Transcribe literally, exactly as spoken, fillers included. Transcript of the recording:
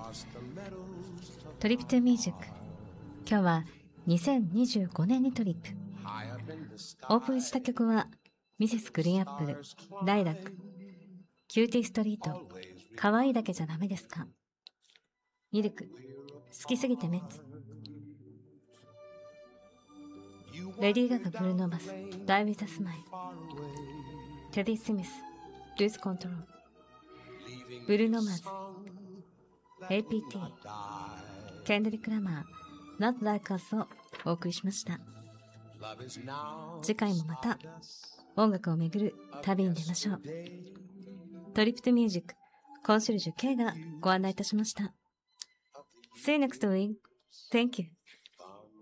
トリップトゥミュージック。今日はにせんにじゅうごねんにトリップ。オープンした曲はミセスグリーンアップル、ライラック、キューティーストリート、可愛いだけじゃダメですか、ミルク、好きすぎてメッツ、レディー・ガガ・ブルーノーマス、ダイ・ウィザ・スマイル、テディ・スミス、ルーズ・コントロール、ブルーノーマーズ、エーピーティー、ケンドリック・ラマー、Not Like Us をお送りしました。次回もまた音楽をめぐる旅に出ましょう。トリップトゥミュージックコンシェルジュ K がご案内いたしました。See you next week. Thank you.